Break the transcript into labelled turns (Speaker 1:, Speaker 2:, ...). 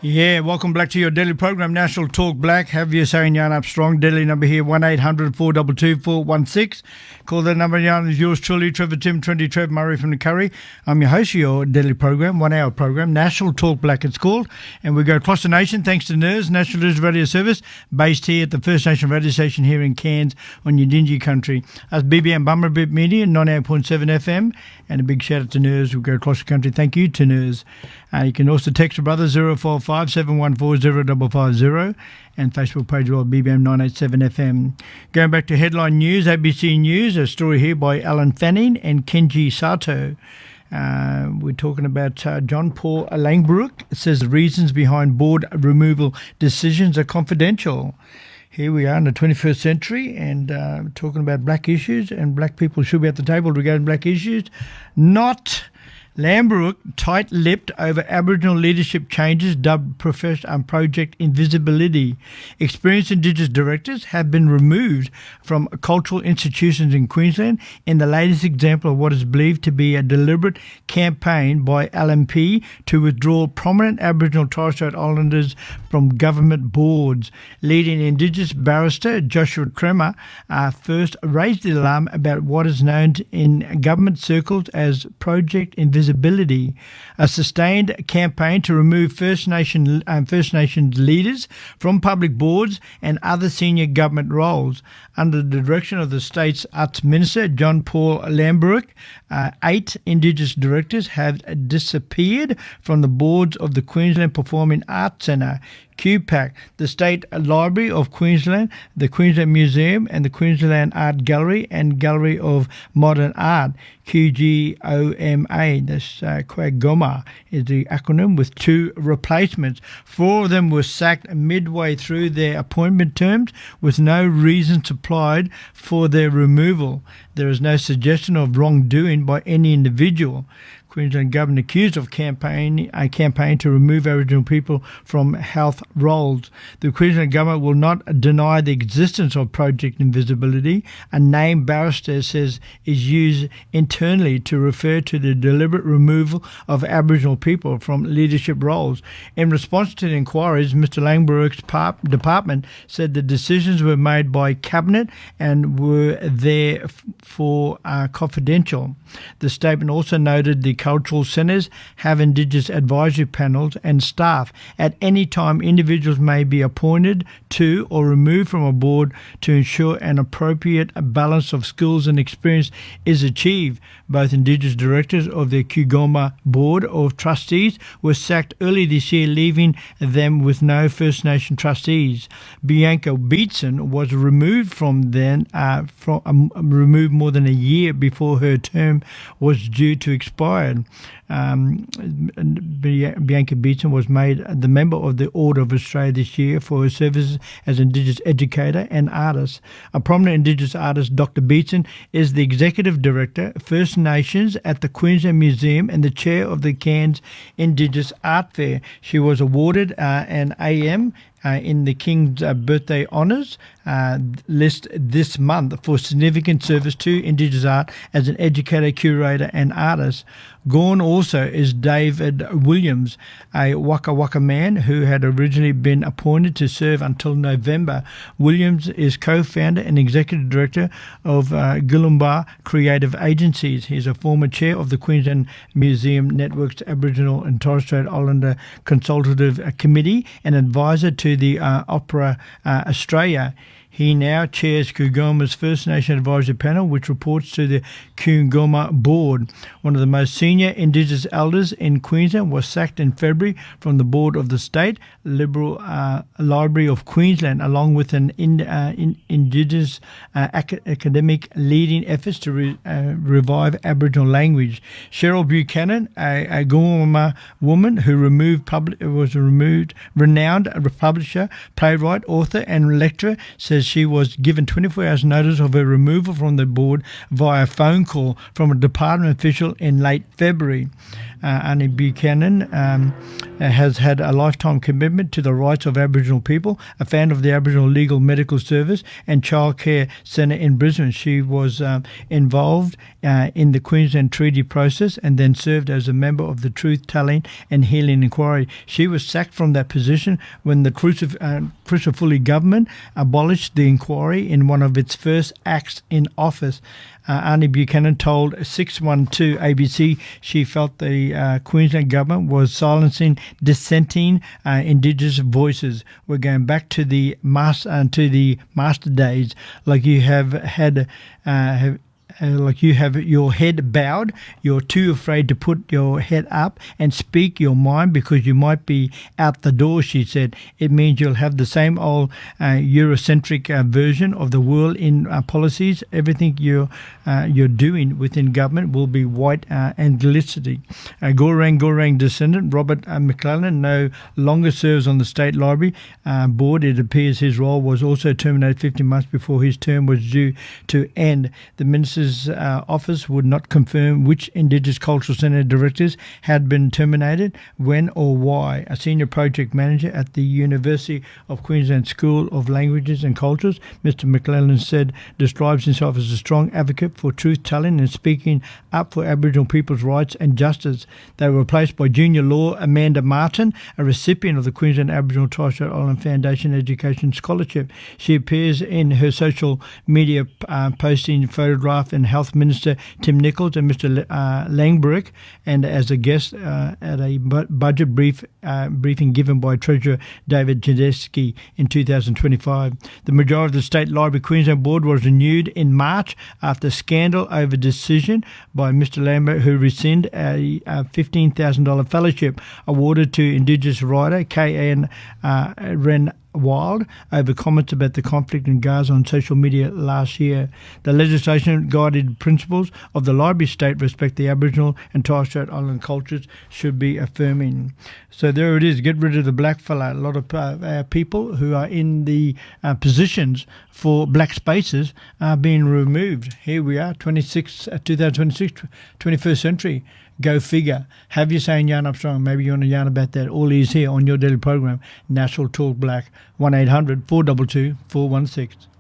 Speaker 1: Yeah, welcome back to your daily program, National Talk Black. Have you saying yarn up strong. Daily number here, 1-800-422-416. Call that number, yarn is yours truly, Trevor Tim, 20 Trev Murray from the Curry. I'm your host of your daily program, 1 hour program, National Talk Black it's called. And we go across the nation thanks to NIRS, National News Radio Service, based here at the First Nation radio station here in Cairns on Yidinji country. That's BBM Bummerbip Media, 98.7 FM. And a big shout out to NIRS. We go across the country. Thank you to NIRS. You can also text your brother 045 714 0550 and Facebook page well BBM 987 FM. Going back to headline news, ABC News, a story here by Alan Fanning and Kenji Sato. We're talking about John Paul Langbroek. It says the reasons behind board removal decisions are confidential. Here we are in the 21st century and talking about black issues, and black people should be at the table regarding black issues. Not Langbroek tight-lipped over Aboriginal leadership changes dubbed Project Invisibility. Experienced Indigenous directors have been removed from cultural institutions in Queensland in the latest example of what is believed to be a deliberate campaign by LNP to withdraw prominent Aboriginal and Torres Strait Islanders from government boards. Leading Indigenous barrister Joshua Cremer first raised the alarm about what is known in government circles as Project Invisibility, a sustained campaign to remove First Nations leaders from public boards and other senior government roles. Under the direction of the state's Arts Minister, John Paul Langbroek, 8 Indigenous directors have disappeared from the boards of the Queensland Performing Arts Centre, QPAC, the State Library of Queensland, the Queensland Museum and the Queensland Art Gallery and Gallery of Modern Art, QGOMA. This QGOMA is the acronym, with 2 replacements. 4 of them were sacked midway through their appointment terms with no reason supplied for their removal. There is no suggestion of wrongdoing by any individual. Queensland government accused of a campaign to remove Aboriginal people from health roles. The Queensland government will not deny the existence of Project Invisibility. A name barrister says is used internally to refer to the deliberate removal of Aboriginal people from leadership roles. In response to the inquiries, Mr. Langbroek's department said the decisions were made by Cabinet and were therefore confidential. The statement also noted the cultural centres have Indigenous advisory panels and staff. At any time, individuals may be appointed to or removed from a board to ensure an appropriate balance of skills and experience is achieved. Both Indigenous directors of the QGOMA Board of Trustees were sacked early this year, leaving them with no First Nation trustees. Bianca Beetson was removed removed more than a year before her term was due to expire. Bianca Beetson was made the member of the Order of Australia this year for her services as Indigenous educator and artist. A prominent Indigenous artist, Dr. Beetson, is the Executive Director, First Nations at the Queensland Museum and the Chair of the Cairns Indigenous Art Fair. She was awarded an AM in the King's Birthday Honours list this month for significant service to Indigenous art as an educator, curator and artist. Gone also is David Williams, a Waka Waka man who had originally been appointed to serve until November. Williams is co-founder and executive director of Gilumba Creative Agencies. He is a former chair of the Queensland Museum Network's Aboriginal and Torres Strait Islander Consultative Committee and advisor to the Opera Australia. He now chairs QGOMA's First Nation Advisory Panel, which reports to the QGOMA Board. One of the most senior Indigenous elders in Queensland was sacked in February from the board of the State Liberal Library of Queensland, along with an Indigenous academic leading efforts to revive Aboriginal language. Cheryl Buchanan, a Guruma woman who renowned publisher, playwright, author and lecturer, says says she was given 24 hours notice of her removal from the board via phone call from a department official in late February. Annie Buchanan has had a lifetime commitment to the rights of Aboriginal people, a fan of the Aboriginal Legal Medical Service and Childcare Centre in Brisbane. She was involved in the Queensland Treaty process and then served as a member of the Truth Telling and Healing Inquiry. She was sacked from that position when the Crucifulli government abolished the inquiry in one of its first acts in office. Annie Buchanan told 612 ABC she felt the Queensland government was silencing dissenting Indigenous voices. We're going back to the master days, like you have had. Like you have your head bowed, you're too afraid to put your head up and speak your mind because you might be out the door, she said. It means you'll have the same old Eurocentric version of the world in policies. Everything you're doing within government will be white and glistening. Gorang descendant Robert McClellan no longer serves on the State Library board. It appears his role was also terminated 15 months before his term was due to end. The minister's office would not confirm which Indigenous Cultural Centre directors had been terminated, when or why. A senior project manager at the University of Queensland School of Languages and Cultures, Mr. McClellan said, describes himself as a strong advocate for truth-telling and speaking up for Aboriginal people's rights and justice. They were replaced by junior law Amanda Martin, a recipient of the Queensland Aboriginal and Torres Strait Island Foundation Education Scholarship. She appears in her social media posting photograph and Health Minister Tim Nichols and Mr. Langbrick, and as a guest at a budget briefing given by Treasurer David Jadesky in 2025. The majority of the State Library Queensland Board was renewed in March after scandal over decision by Mr. Lambert, who rescinded a $15,000 fellowship awarded to Indigenous writer K.N. Ren Wild over comments about the conflict in Gaza on social media last year. The legislation guided principles of the library state respect the Aboriginal and Torres Strait Island cultures should be affirming. So there it is. Get rid of the black fella. A lot of people who are in the positions for black spaces are being removed. Here we are, 2026, 21st century. Go figure. Have your say and yarn up strong. Maybe you want to yarn about that. All is here on your daily program, National Talk Black, 1-800-422-416.